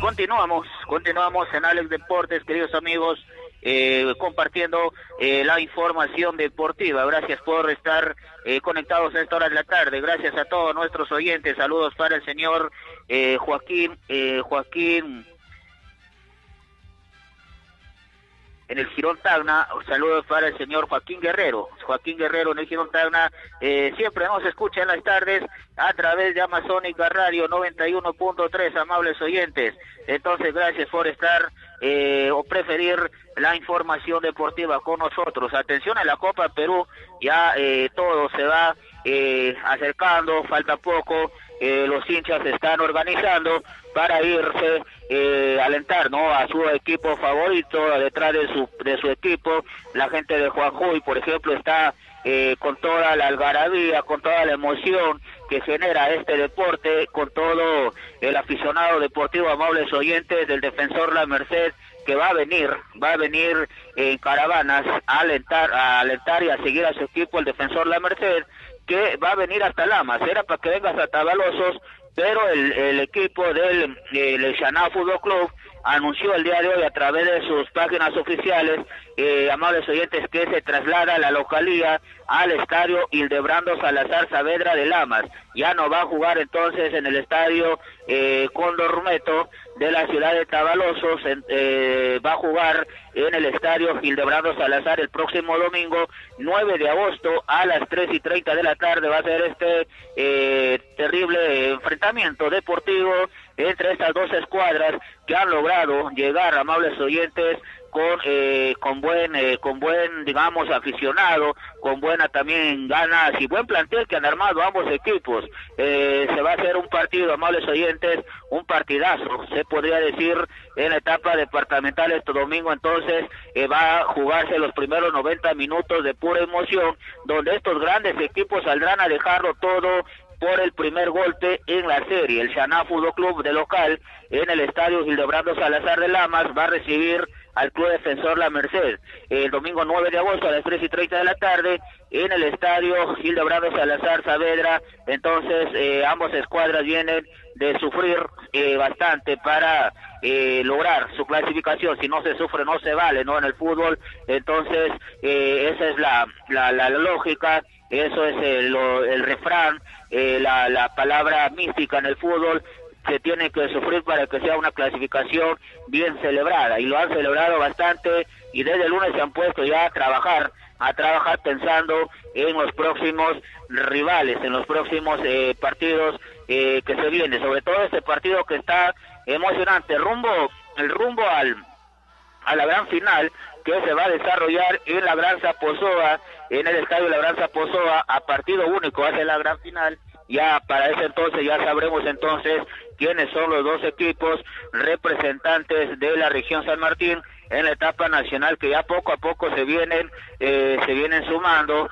continuamos en Alex Deportes, queridos amigos, compartiendo la información deportiva. Gracias por estar conectados a esta hora de la tarde. Gracias a todos nuestros oyentes. Saludos para el señor Joaquín en el Girón Tacna. Saludos para el señor Joaquín Guerrero en el Girón Tacna. Siempre nos escucha en las tardes a través de Amazónica Radio 91.3, amables oyentes. Entonces, gracias por estar o preferir la información deportiva con nosotros. Atención a la Copa Perú, ya todo se va acercando, falta poco. Los hinchas se están organizando para irse alentar, ¿no?, a su equipo favorito, detrás de su equipo. La gente de Jujuy, por ejemplo, está con toda la algarabía, con toda la emoción que genera este deporte, con todo el aficionado deportivo, amables oyentes, del Defensor La Merced, que va a venir en caravanas a alentar y a seguir a su equipo, el Defensor La Merced, que va a venir hasta Lamas. Era para que vengas a Tabalosos, pero el equipo del Xaná Fútbol Club anunció el día de hoy a través de sus páginas oficiales, amables oyentes, que se traslada a la localía al estadio Hildebrando Salazar Saavedra de Lamas. Ya no va a jugar entonces en el estadio Cóndor Rumeto de la ciudad de Tabalosos, va a jugar en el estadio Hildebrando Salazar el próximo domingo 9 de agosto a las 3:30 de la tarde. Va a ser este terrible enfrentamiento deportivo entre estas dos escuadras que han logrado llegar, amables oyentes, con buen digamos aficionado, con buena también ganas y buen plantel que han armado ambos equipos. Se va a hacer un partido, amables oyentes, un partidazo, se podría decir, en la etapa departamental este domingo. Entonces va a jugarse los primeros 90 minutos de pura emoción, donde estos grandes equipos saldrán a dejarlo todo por el primer golpe en la serie. El Xaná Fútbol Club de local en el estadio Hildebrando Salazar de Lamas va a recibir al Club Defensor La Merced el domingo 9 de agosto a las 3:30 de la tarde en el estadio Hildebrando Salazar Saavedra. Entonces ambos escuadras vienen de sufrir bastante para lograr su clasificación. Si no se sufre, no se vale, ¿no?, en el fútbol. Entonces esa es la lógica, eso es el refrán, la palabra mística en el fútbol. Se tiene que sufrir para que sea una clasificación bien celebrada, y lo han celebrado bastante, y desde el lunes se han puesto ya a trabajar pensando en los próximos rivales, en los próximos partidos que se vienen, sobre todo este partido que está emocionante, rumbo a la gran final que se va a desarrollar en la Gran Zaposoa, en el estadio La Gran Zaposoa, a partido único hacia la gran final. Ya para ese entonces ya sabremos entonces quiénes son los dos equipos representantes de la región San Martín en la etapa nacional, que ya poco a poco se vienen sumando,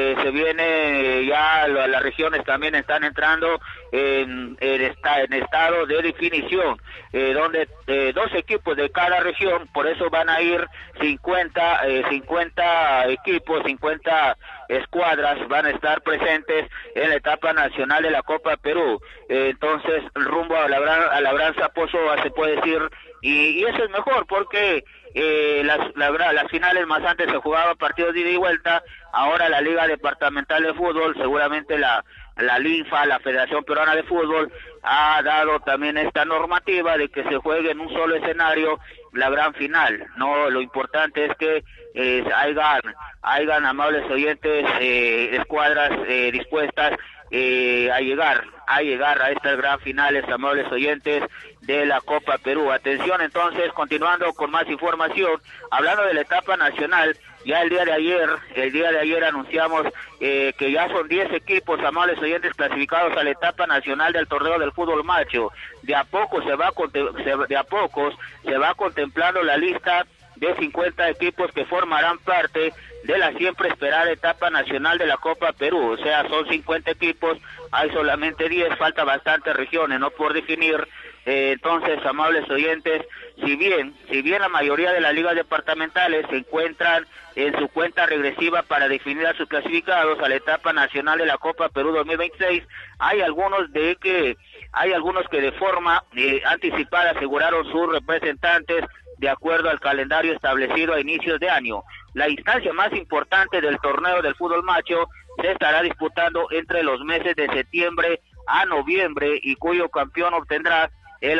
ya las regiones también están entrando en estado de definición, donde dos equipos de cada región, por eso van a ir 50 equipos, 50 escuadras van a estar presentes en la etapa nacional de la Copa Perú. Entonces rumbo a la Gran Zaposoa, se puede decir, y eso es mejor porque las finales más antes se jugaba partidos de ida y vuelta. Ahora la Liga Departamental de Fútbol, seguramente la LINFA, la Federación Peruana de Fútbol, ha dado también esta normativa de que se juegue en un solo escenario la gran final. No, lo importante es que hayan amables oyentes, escuadras dispuestas a llegar a estas gran finales, amables oyentes de la Copa Perú. Atención entonces, continuando con más información, hablando de la etapa nacional, ya el día de ayer anunciamos que ya son 10 equipos, amables oyentes, clasificados a la etapa nacional del torneo del fútbol macho. De a poco se va contemplando la lista de 50 equipos que formarán parte de la siempre esperada etapa nacional de la Copa Perú. O sea, son 50 equipos, hay solamente 10, falta bastantes regiones, ¿no?, por definir. Entonces, amables oyentes, si bien la mayoría de las ligas departamentales se encuentran en su cuenta regresiva para definir a sus clasificados a la etapa nacional de la Copa Perú 2026, hay algunos que de forma anticipada aseguraron sus representantes de acuerdo al calendario establecido a inicios de año. La instancia más importante del torneo del fútbol macho se estará disputando entre los meses de septiembre a noviembre y cuyo campeón obtendrá el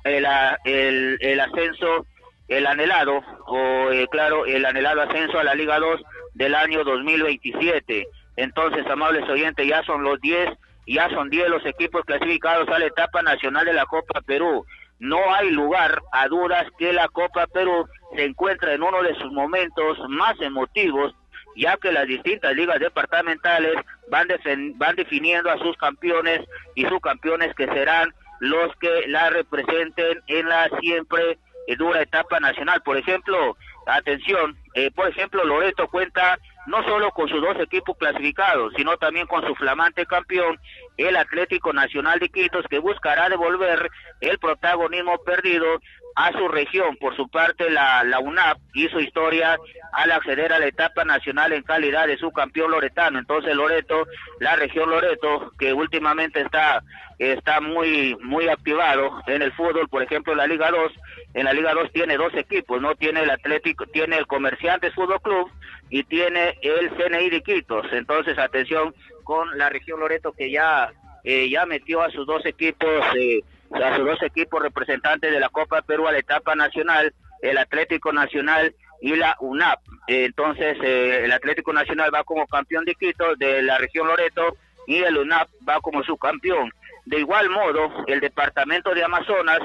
ascenso, el anhelado ascenso a la Liga 2 del año 2027. Entonces, amables oyentes, ya son 10 los equipos clasificados a la etapa nacional de la Copa Perú. No hay lugar a dudas que la Copa Perú se encuentra en uno de sus momentos más emotivos, ya que las distintas ligas departamentales van definiendo a sus campeones y subcampeones que serán los que la representen en la siempre dura etapa nacional. Por ejemplo, atención, Loreto cuenta no solo con sus 2 equipos clasificados, sino también con su flamante campeón, el Atlético Nacional de Iquitos, que buscará devolver el protagonismo perdido a su región. Por su parte, la UNAP hizo historia al acceder a la etapa nacional en calidad de su campeón loretano. Entonces, la región Loreto, que últimamente está muy activado en el fútbol. Por ejemplo, en la Liga 2 tiene 2 equipos, ¿no? Tiene el Atlético, tiene el Comerciantes Fútbol Club y tiene el CNI de Iquitos. Entonces, atención con la región Loreto, que ya metió a sus 2 equipos representantes de la Copa Perú a la etapa nacional, el Atlético Nacional y la UNAP. Entonces, el Atlético Nacional va como campeón de Iquitos de la región Loreto y el UNAP va como subcampeón. De igual modo, el departamento de Amazonas,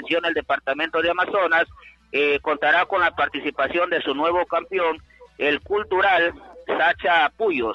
contará con la participación de su nuevo campeón, el Cultural Sacha Puyos,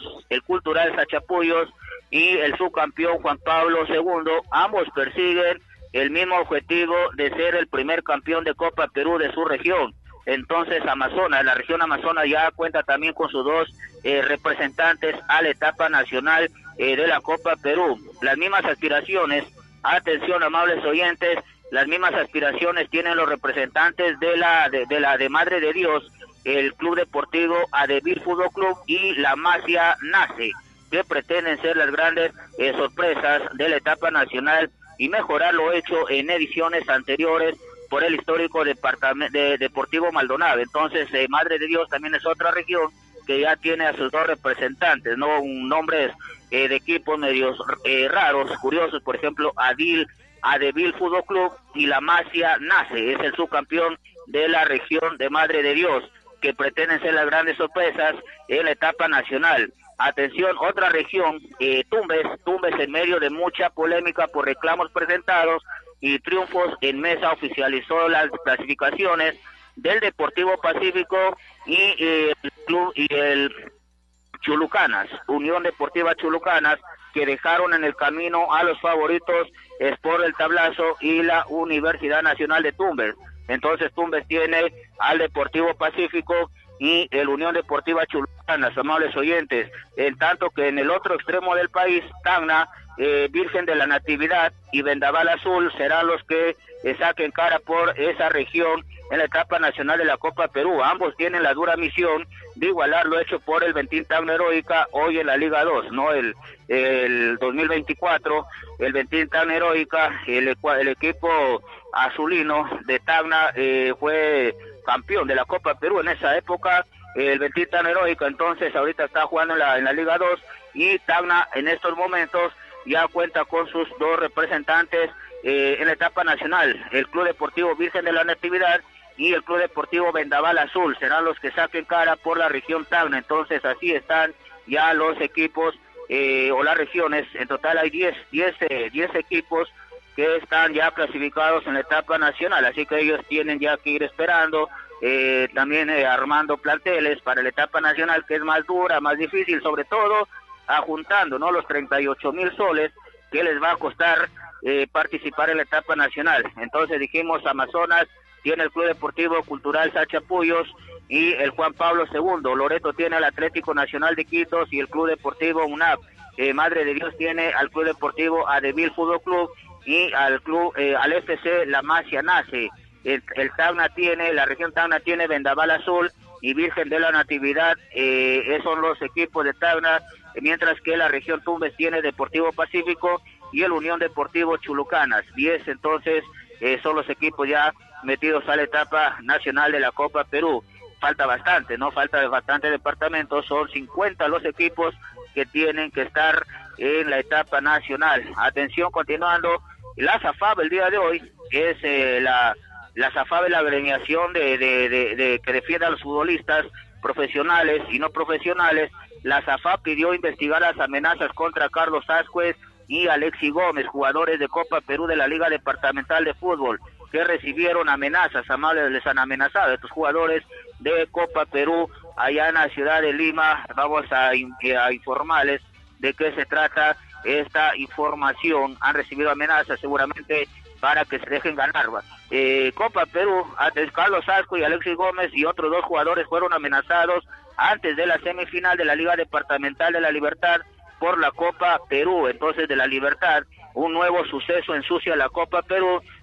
y el subcampeón Juan Pablo II. Ambos persiguen el mismo objetivo de ser el primer campeón de Copa Perú de su región. Entonces, la región Amazonas ya cuenta también con sus 2 representantes a la etapa nacional de la Copa Perú. Las mismas aspiraciones, atención, amables oyentes, las mismas aspiraciones tienen los representantes de Madre de Dios, el Club Deportivo Adevir Fútbol Club y la Masia Nace, que pretenden ser las grandes sorpresas de la etapa nacional y mejorar lo hecho en ediciones anteriores por el histórico Deportivo Maldonado. Entonces, Madre de Dios también es otra región que ya tiene a sus 2 representantes, ¿no? Nombres de equipos medios raros, curiosos. Por ejemplo, Adevil Fútbol Club y la Masia Nace es el subcampeón de la región de Madre de Dios, que pretenden ser las grandes sorpresas en la etapa nacional. Atención, otra región, Tumbes, en medio de mucha polémica por reclamos presentados y triunfos en mesa, oficializó las clasificaciones del Deportivo Pacífico y el Chulucanas, Unión Deportiva Chulucanas, que dejaron en el camino a los favoritos Sport del Tablazo y la Universidad Nacional de Tumbes. Entonces, Tumbes tiene al Deportivo Pacífico y el Unión Deportiva Chulucanas, amables oyentes, en tanto que en el otro extremo del país, Tacna, Virgen de la Natividad y Vendaval Azul serán los que saquen cara por esa región en la etapa nacional de la Copa Perú. Ambos tienen la dura misión de igualar lo hecho por el Ventín Tacna Heroica hoy en la Liga 2, ¿no? El 2024, el Ventín Tacna Heroica, el equipo azulino de Tacna fue campeón de la Copa Perú en esa época, el Ventín Tacna Heroica. Entonces ahorita está jugando en la Liga 2 y Tacna en estos momentos ya cuenta con sus 2 representantes en la etapa nacional, el Club Deportivo Virgen de la Natividad y el Club Deportivo Vendaval Azul, serán los que saquen cara por la región Tacna. Entonces así están ya los equipos o las regiones. En total hay 10 equipos que están ya clasificados en la etapa nacional, así que ellos tienen ya que ir esperando, también armando planteles para la etapa nacional, que es más dura, más difícil, sobre todo ajuntando, ¿no?, los 38,000 soles que les va a costar participar en la etapa nacional. Entonces dijimos, Amazonas tiene el Club Deportivo Cultural Sachapullos y el Juan Pablo II. Loreto tiene al Atlético Nacional de Quitos y el Club Deportivo UNAP. Madre de Dios tiene al Club Deportivo Adevil Fútbol Club y al club, al FC La Masia Nace. El Tacna tiene, la región Tacna tiene Vendaval Azul y Virgen de la Natividad, esos son los equipos de Tacna, mientras que la región Tumbes tiene Deportivo Pacífico y el Unión Deportivo Chulucanas. 10 entonces son los equipos ya metidos a la etapa nacional de la Copa Perú. Falta bastante, ¿no? Falta bastante departamentos, son 50 los equipos que tienen que estar en la etapa nacional. Atención, continuando, la SAFAB el día de hoy es la SAFAB es la agremiación de que defiende a los futbolistas profesionales y no profesionales. La SAFAB pidió investigar las amenazas contra Carlos Ascuez y Alexi Gómez, jugadores de Copa Perú de la Liga Departamental de Fútbol, que recibieron amenazas, amables, les han amenazado a estos jugadores de Copa Perú allá en la ciudad de Lima. Vamos a informarles de qué se trata esta información. Han recibido amenazas seguramente para que se dejen ganar. Copa Perú, antes Carlos Asco y Alexis Gómez y otros 2 jugadores fueron amenazados antes de la semifinal de la Liga Departamental de la Libertad por la Copa Perú. Entonces, de la Libertad, un nuevo suceso ensucia la Copa Perú,